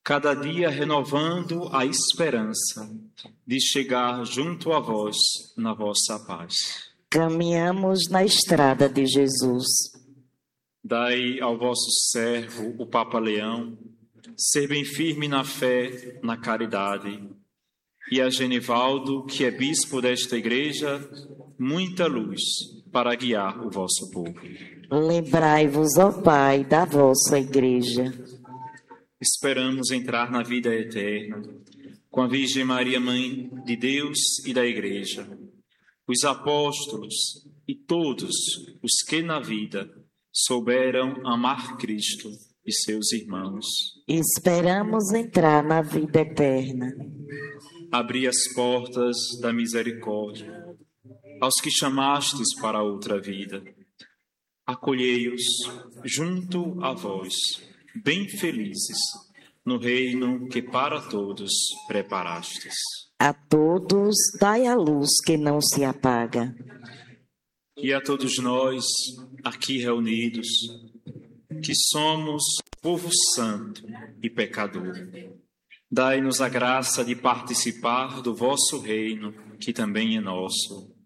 cada dia renovando a esperança de chegar junto a vós na vossa paz. Caminhamos na estrada de Jesus. Dai ao vosso servo, o Papa Leão, ser bem firme na fé, na caridade, e a Genivaldo, que é bispo desta igreja, muita luz para guiar o vosso povo. Lembrai-vos, ó Pai, da vossa igreja. Esperamos entrar na vida eterna, com a Virgem Maria, Mãe de Deus e da Igreja, os apóstolos e todos os que na vida souberam amar Cristo e seus irmãos. Esperamos entrar na vida eterna. Abri as portas da misericórdia aos que chamastes para outra vida. Acolhei-os junto a vós, bem felizes, no reino que para todos preparastes. A todos dai a luz que não se apaga. E a todos nós, aqui reunidos, que somos povo santo e pecador, dai-nos a graça de participar do vosso reino, que também é nosso.